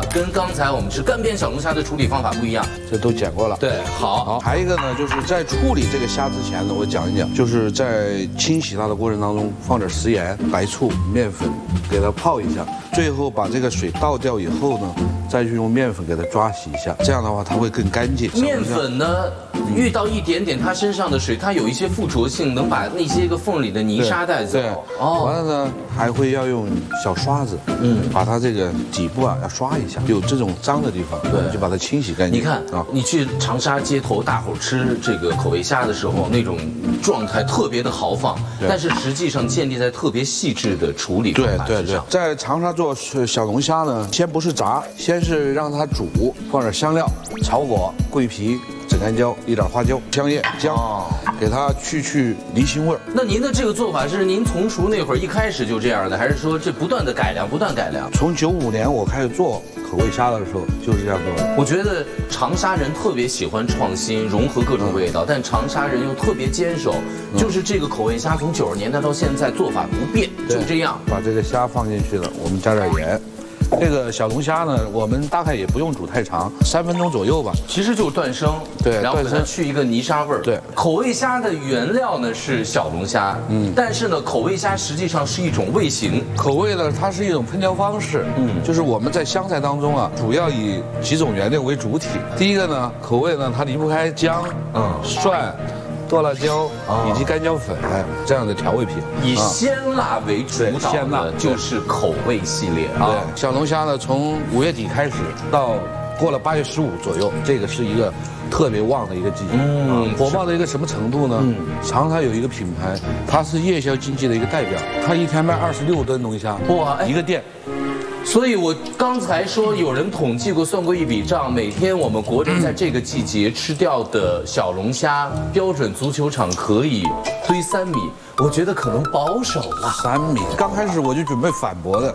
跟刚才我们吃干煸小龙虾的处理方法不一样。 这都剪过了。 对，好。 还有一个呢，就是在处理这个虾之前呢，我讲一讲，就是在清洗它的过程当中，放点食盐、白醋、面粉，给它泡一下，最后把这个水倒掉以后呢，再去用面粉给它抓洗一下，这样的话它会更干净。 面粉呢，遇到一点点它身上的水，它有一些附着性，能把那些个缝里的泥沙带走。 对，哦。完了呢，还会要用小刷子，把它这个底部啊要刷一下，有这种脏的地方，对，就把它清洗干净。 你看啊，你去长沙街头大伙吃这个口味虾的时候，那种状态特别的豪放，但是实际上建立在特别细致的处理方法之上。 在长沙做小龙虾呢，先不是炸，先是让它煮，放点香料、草果、桂皮、整干椒、一点花椒、香叶、姜，给它去离腥味儿。 那您的这个做法是您从厨那会儿一开始就这样的，还是说这不断的改良，不断改良？ 从95年我开始做口味虾的时候就是这样做的。 我觉得长沙人特别喜欢创新，融合各种味道，但长沙人又特别坚守，就是这个口味虾从90年代到现在做法不变，就这样。 把这个虾放进去了，我们加点盐。这个小龙虾呢，我们大概也不用煮太长，3分钟左右吧。 其实就是断生， 对， 然后给它去一个泥沙味儿。对，口味虾的原料呢是小龙虾，但是呢，口味虾实际上是一种味型。 口味呢，它是一种烹调方式，就是我们在湘菜当中啊，主要以几种原料为主体。第一个呢，口味呢，它离不开姜、蒜、剁辣椒以及干椒粉这样的调味品， 以鲜辣为主导的就是口味系列啊。 对，小龙虾呢，从5月底开始到过了8月15左右，这个是一个特别旺的一个季节。火爆的一个什么程度呢？长沙有一个品牌，它是夜宵经济的一个代表，它一天卖26吨龙虾，哇，一个店。 所以我刚才说有人统计过算过一笔账，每天我们国人在这个季节吃掉的小龙虾，标准足球场可以堆3米，我觉得可能保守了。 3米，刚开始我就准备反驳的。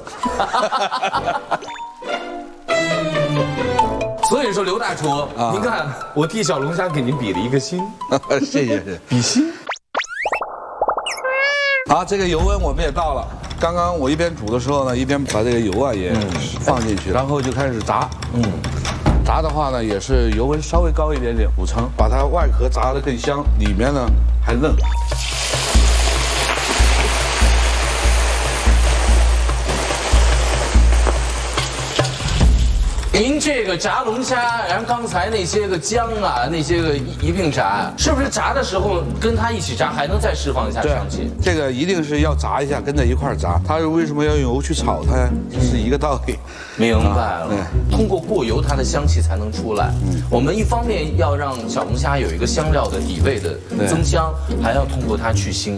所以说刘大厨，您看我替小龙虾给您比了一个心， 谢谢，比心。好，这个油温我们也到了。刚刚我一边煮的时候呢，一边把这个油啊也放进去，然后就开始炸。炸的话呢，也是油温稍微高一点点，5成，把它外壳炸得更香，里面呢还嫩。 您这个炸龙虾，然后刚才那些个姜啊，那些个一并炸，是不是炸的时候跟它一起炸，还能再释放一下香气？ 这个一定是要炸一下，跟着一块炸。它为什么要用油去炒它？是一个道理。 明白了，通过过油，它的香气才能出来。我们一方面要让小龙虾有一个香料的底味的增香，还要通过它去腥。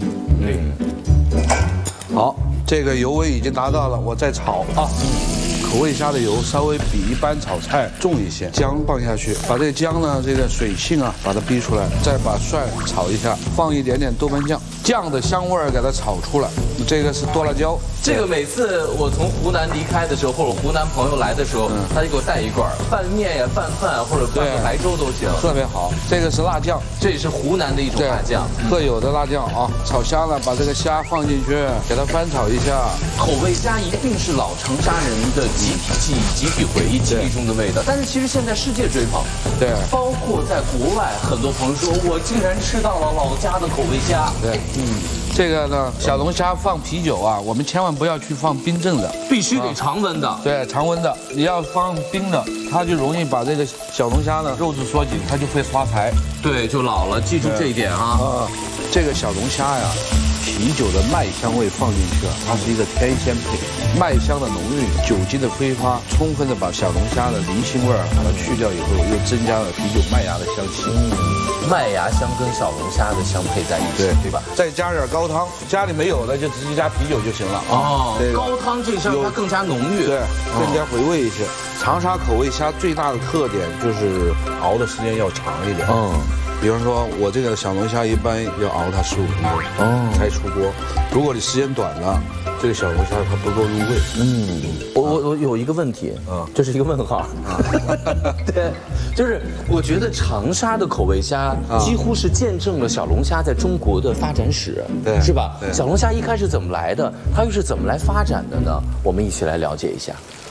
好，这个油温已经达到了，我再炒啊。口味虾的油稍微比一般炒菜重一些，姜放下去，把这个姜呢这个水性啊把它逼出来，再把蒜炒一下，放一点点豆瓣酱，酱的香味儿给它炒出来。这个是剁辣椒， 这个每次我从湖南离开的时候，或者湖南朋友来的时候，他就给我带一罐拌面呀、拌饭或者拌个白粥都行， 特别好。这个是辣酱， 这也是湖南的一种辣酱， 特有的辣酱啊。炒虾呢，把这个虾放进去，给它翻炒一下。 口味虾一定是老长沙人的集体记忆、集体回忆、记忆中的味道。但是其实现在世界追捧， 对， 包括在国外，很多朋友说我竟然吃到了老家的口味虾。 对，这个呢，小龙虾放啤酒啊，我们千万不要去放冰镇的， 必须得常温的。 对，常温的，你要放冰的，它就容易把这个小龙虾呢肉质缩紧，它就会发柴。对， 就老了，记住这一点啊。 这个小龙虾呀，啤酒的麦香味放进去了，它是一个天仙配，麦香的浓郁，酒精的挥发，充分的把小龙虾的离腥味把它去掉以后，又增加了啤酒麦芽的香气。 麦芽香跟小龙虾的相配在一起，对吧？ 再加点高汤，家里没有的就直接加啤酒就行了。 高汤这事它更加浓郁， 对，更加回味一些。长沙口味虾最大的特点就是熬的时间要长一点。比方说，我这个小龙虾一般要熬它15分钟才出锅。如果你时间短了，这个小龙虾它不够入味。 我有一个问题这是一个问号。对，就是我觉得长沙的口味虾几乎是见证了小龙虾在中国的发展史，对，是吧？小龙虾一开始怎么来的？它又是怎么来发展的呢？我们一起来了解一下。